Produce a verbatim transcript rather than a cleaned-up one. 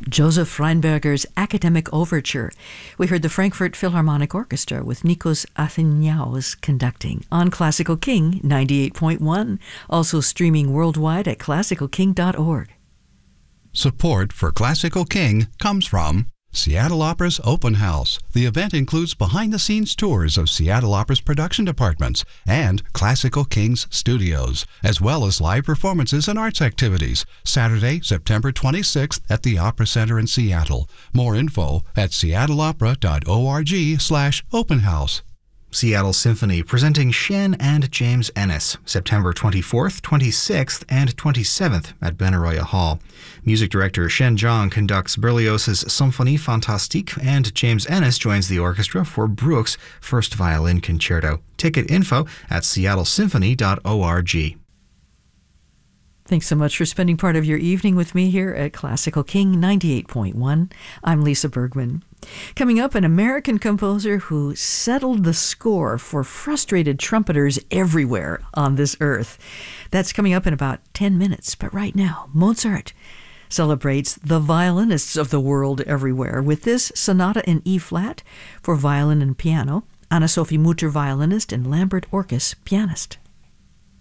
Joseph Reinberger's Academic Overture. We heard the Frankfurt Philharmonic Orchestra with Nikos Atheniaos conducting on Classical King ninety-eight point one, also streaming worldwide at classical king dot org. Support for Classical King comes from Seattle Opera's Open House. The event includes behind-the-scenes tours of Seattle Opera's production departments and Classical King's studios, as well as live performances and arts activities. Saturday, September twenty-sixth at the Opera Center in Seattle. More info at seattle opera dot org slash open house. Seattle Symphony presenting Shen and James Ennis, September twenty-fourth, twenty-sixth, and twenty-seventh at Benaroya Hall. Music director Shen Zhang conducts Berlioz's Symphonie Fantastique, and James Ennis joins the orchestra for Bruch's First Violin Concerto. Ticket info at seattle symphony dot org. Thanks so much for spending part of your evening with me here at Classical King ninety-eight point one. I'm Lisa Bergman. Coming up, an American composer who settled the score for frustrated trumpeters everywhere on this earth. That's coming up in about ten minutes. But right now, Mozart celebrates the violinists of the world everywhere with this sonata in E-flat for violin and piano, Anna Sophie Mutter, violinist, and Lambert Orkes, pianist.